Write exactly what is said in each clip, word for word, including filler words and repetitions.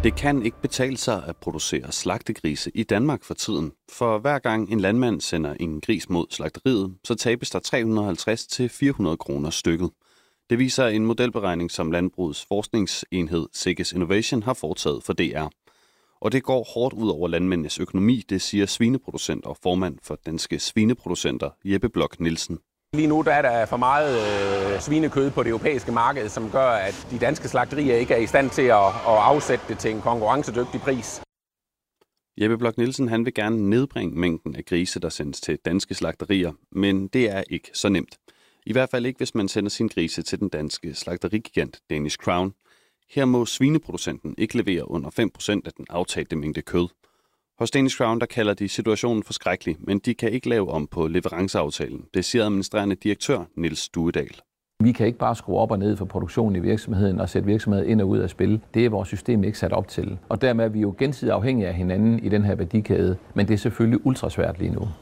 Det kan ikke betale sig at producere slagtegrise i Danmark for tiden. For hver gang en landmand sender en gris mod slagteriet, så tabes der tre hundrede og halvtreds til fire hundrede kroner stykket. Det viser en modelberegning, som Landbrugets forskningsenhed Sikkes Innovation har foretaget for D R. Og det går hårdt ud over landmændenes økonomi, det siger svineproducent og formand for Danske Svineproducenter Jeppe Bloch Nielsen. Lige nu der er der for meget øh, svinekød på det europæiske marked, som gør, at de danske slagterier ikke er i stand til at, at afsætte det til en konkurrencedygtig pris. Jeppe Bloch Nielsen han vil gerne nedbringe mængden af grise, der sendes til danske slagterier, men det er ikke så nemt. I hvert fald ikke, hvis man sender sin grise til den danske slagterigigant Danish Crown. Her må svineproducenten ikke levere under fem procent af den aftalte mængde kød. Hos Danish Crown der kalder de situationen forskrækkelig, men de kan ikke lave om på leveranceaftalen. Det siger administrerende direktør Niels Duedal. Vi kan ikke bare skrue op og ned for produktionen i virksomheden og sætte virksomheden ind og ud af spil. Det er vores system ikke sat op til. Og dermed er vi jo gensidigt afhængige af hinanden i den her værdikæde, men det er selvfølgelig ultrasvært lige nu.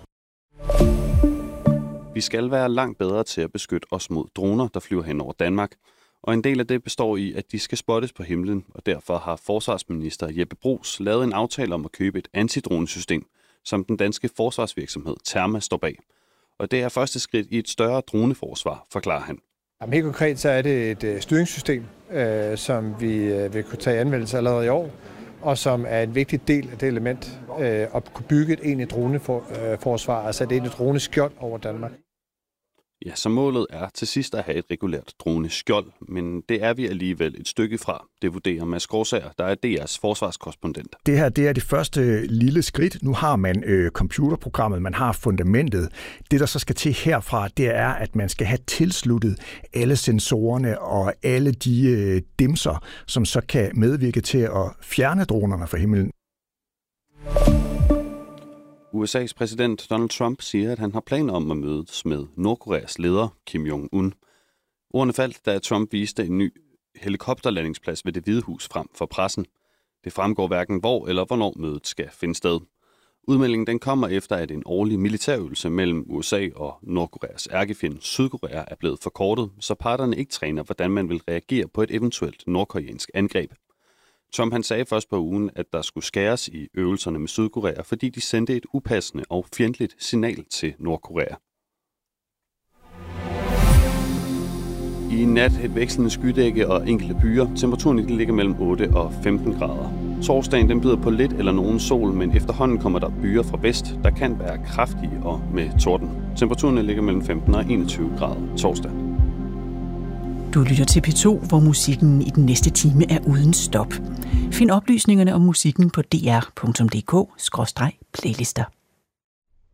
Vi skal være langt bedre til at beskytte os mod droner, der flyver hen over Danmark. Og en del af det består i, at de skal spottes på himlen, og derfor har forsvarsminister Jeppe Bruus lavet en aftale om at købe et antidronesystem, som den danske forsvarsvirksomhed Therma står bag. Og det er første skridt i et større droneforsvar, forklarer han. Jamen, helt konkret så er det et styringssystem, øh, som vi øh, vil kunne tage i anvendelse allerede i år, og som er en vigtig del af det element øh, at kunne bygge et egentligt droneforsvar, altså et egentligt droneskjold over Danmark. Ja, så målet er til sidst at have et regulært droneskjold, men det er vi alligevel et stykke fra. Det vurderer Mads Gårdsager, der er D R's forsvarskorrespondent. Det her det er det første lille skridt. Nu har man øh, computerprogrammet, man har fundamentet. Det, der så skal til herfra, det er, at man skal have tilsluttet alle sensorerne og alle de øh, dimser, som så kan medvirke til at fjerne dronerne fra himlen. U S A's præsident Donald Trump siger, at han har planer om at mødes med Nordkoreas leder Kim Jong-un. Ordene faldt, da Trump viste en ny helikopterlandingsplads ved Det Hvide Hus frem for pressen. Det fremgår hverken hvor eller hvornår mødet skal finde sted. Udmeldingen den kommer efter, at en årlig militærøvelse mellem U S A og Nordkoreas ærkefjende Sydkorea er blevet forkortet, så parterne ikke træner, hvordan man vil reagere på et eventuelt nordkoreansk angreb. Trump han sagde først på ugen, at der skulle skæres i øvelserne med Sydkorea, fordi de sendte et upassende og fjendtligt signal til Nordkorea. I nat et vekslende skydække og enkelte byer. Temperaturen ligger mellem otte og femten grader. Torsdagen den byder på lidt eller nogen sol, men efterhånden kommer der byer fra vest, der kan være kraftige og med torden. Temperaturen ligger mellem femten og enogtyve grader torsdag. Du lytter til P to, hvor musikken i den næste time er uden stop. Find oplysningerne om musikken på d r punktum d k skråstreg playlister.